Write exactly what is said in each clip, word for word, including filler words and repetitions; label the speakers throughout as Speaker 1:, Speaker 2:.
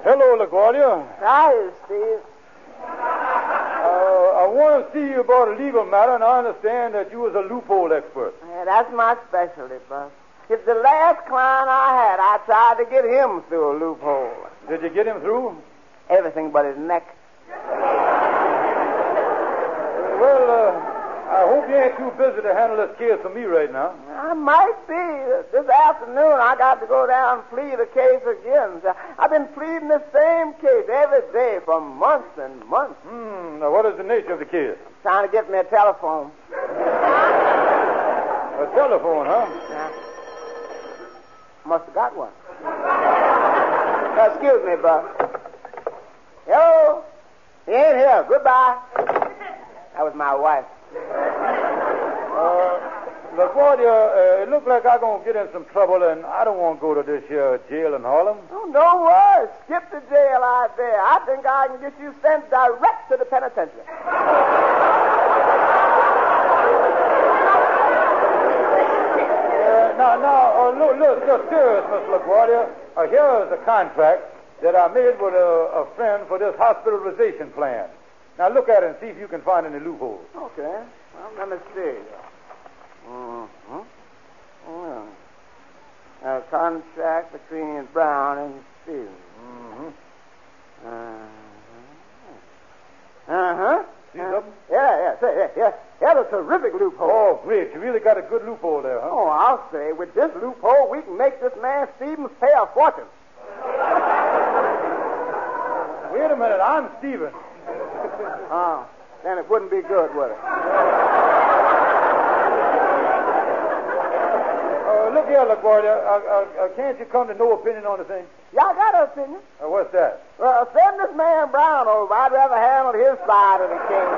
Speaker 1: Hello, LaGuardia.
Speaker 2: Hi, Steve.
Speaker 1: Uh, I want to see you about a legal matter, and I understand that you was a loophole expert.
Speaker 2: Yeah, that's my specialty, Buck. If the last client I had, I tried to get him through a loophole.
Speaker 1: Did you get him through?
Speaker 2: Everything but his neck.
Speaker 1: Well, uh, I hope you ain't too busy to handle this case for me right now.
Speaker 2: I might be. This afternoon, I got to go down and plead the case again. I've been pleading the same case every day for months and months.
Speaker 1: Hmm. Now, what is the nature of the case?
Speaker 2: Trying to get me a telephone.
Speaker 1: A telephone, huh?
Speaker 2: Yeah. Must have got one. uh, excuse me, Buck. Hello? He ain't here. Goodbye. That was my wife.
Speaker 1: Uh, LaGuardia, uh, it looks like I'm going to get in some trouble, and I don't want to go to this here jail in Harlem.
Speaker 2: Oh, don't worry. Skip the jail out there. I think I can get you sent direct to the penitentiary.
Speaker 1: uh, now, now, uh, look, look, look, serious, Mister LaGuardia. Uh, here is a contract that I made with a, a friend for this hospitalization plan. Now, look at it and see if you can find any loopholes.
Speaker 2: Okay. Well, let me see. Mm-hmm. Well, a contract between Brown and Stevens.
Speaker 1: Mm-hmm.
Speaker 2: Uh-huh. Uh-huh.
Speaker 1: See something?
Speaker 2: Yeah, yeah, say, yeah, yeah. That's a terrific loophole.
Speaker 1: Oh, great. You really got a good loophole there, huh?
Speaker 2: Oh, I'll say, with this loophole, we can make this man Stevens pay a fortune.
Speaker 1: Wait a minute. I'm Stevens.
Speaker 2: Oh, then it wouldn't be good, would it?
Speaker 1: Uh, look here, LaGuardia. Uh, uh, uh, can't you come to no opinion on the thing?
Speaker 2: Yeah, I got an opinion.
Speaker 1: Uh, what's that?
Speaker 2: Well, send this man Brown over. I'd rather handle his side of the case.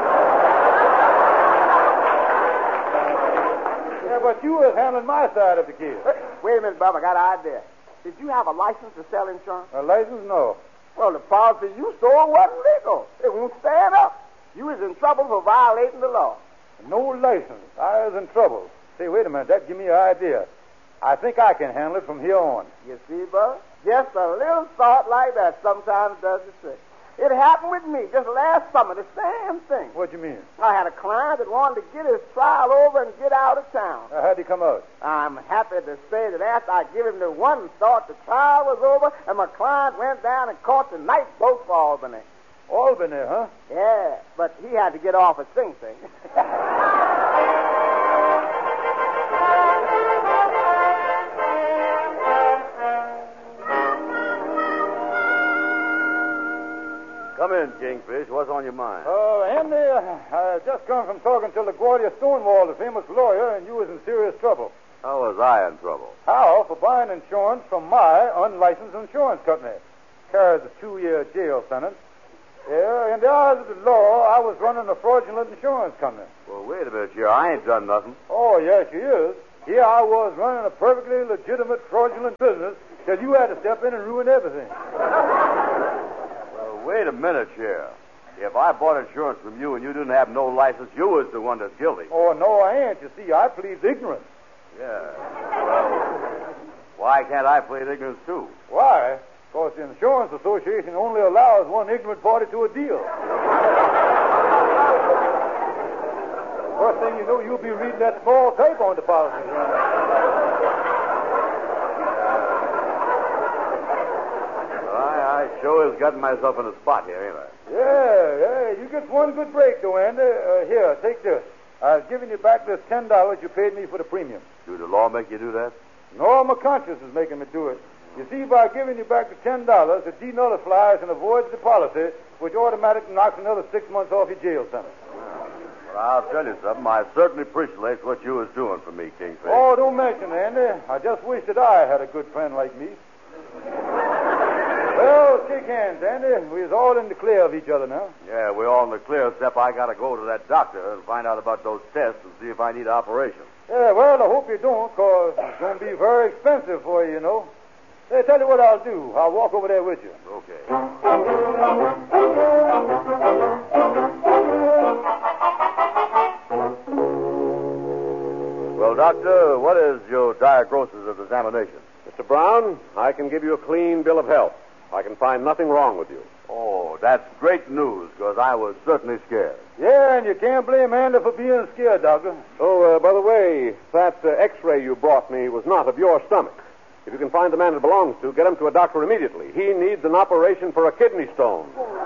Speaker 1: Yeah, but you was handling my side of the case.
Speaker 2: Wait a minute, Bob. I got an idea. Did you have a license to sell insurance?
Speaker 1: A license? No.
Speaker 2: Well, the policy you sold wasn't legal. It won't stand up. You was in trouble for violating the law.
Speaker 1: No license. I was in trouble. Say, wait a minute. That give me an idea. I think I can handle it from here on.
Speaker 2: You see, Bud? Just a little thought like that sometimes does the trick. It happened with me just last summer, the same thing.
Speaker 1: What do you mean?
Speaker 2: I had a client that wanted to get his trial over and get out of town.
Speaker 1: Uh, how'd he come out?
Speaker 2: I'm happy to say that after I give him the one thought, the trial was over, and my client went down and caught the night boat for Albany.
Speaker 1: Albany, huh?
Speaker 2: Yeah, but he had to get off at Sing Sing.
Speaker 3: Come in, Kingfish. What's on your mind?
Speaker 1: Uh, Andy, I just come from talking to LaGuardia Stonewall, the famous lawyer, and you was in serious trouble.
Speaker 3: How was I in trouble?
Speaker 1: How? For buying insurance from my unlicensed insurance company. Carries a two-year jail sentence. Yeah, in the eyes of the law, I was running a fraudulent insurance company.
Speaker 3: Well, wait a minute, here. I ain't done nothing.
Speaker 1: Oh, yes, you is. Here I was running a perfectly legitimate fraudulent business till you had to step in and ruin everything.
Speaker 3: Well, wait a minute, Sheriff. If I bought insurance from you and you didn't have no license, you was the one that's guilty.
Speaker 1: Oh, no, I ain't. You see, I plead ignorance.
Speaker 3: Yeah. Well, why can't I plead ignorance, too?
Speaker 1: Why? Because the Insurance Association only allows one ignorant party to a deal. First thing you know, you'll be reading that small type on the policy.
Speaker 3: I, I sure has gotten myself in a spot here, ain't I?
Speaker 1: Yeah, yeah. You get one good break, though, Andy. Uh, here, take this. I've given you back this ten dollars you paid me for the premium.
Speaker 3: Do the law make you do that?
Speaker 1: No, my conscience is making me do it. You see, by giving you back the ten dollars, it denullifies and avoids the policy, which automatically knocks another six months off your jail sentence.
Speaker 3: Well, I'll tell you something. I certainly appreciate what you was doing for me, Kingfish.
Speaker 1: Oh, don't mention it, Andy. I just wish that I had a good friend like me. Well, shake hands, Andy. We're all in the clear of each other now.
Speaker 3: Yeah, we're all in the clear, except I got to go to that doctor and find out about those tests and see if I need an operation.
Speaker 1: Yeah, well, I hope you don't, because it's going to be very expensive for you, you know. Hey, tell you what I'll do. I'll walk over there with you.
Speaker 3: Okay. Well, Doctor, what is your diagnosis of examination?
Speaker 4: Mister Brown, I can give you a clean bill of health. I can find nothing wrong with you.
Speaker 3: Oh, that's great news, because I was certainly scared.
Speaker 1: Yeah, and you can't blame Andy for being scared, Doctor.
Speaker 4: Oh, uh, by the way, that uh, X-ray you brought me was not of your stomach. If you can find the man it belongs to, get him to a doctor immediately. He needs an operation for a kidney stone.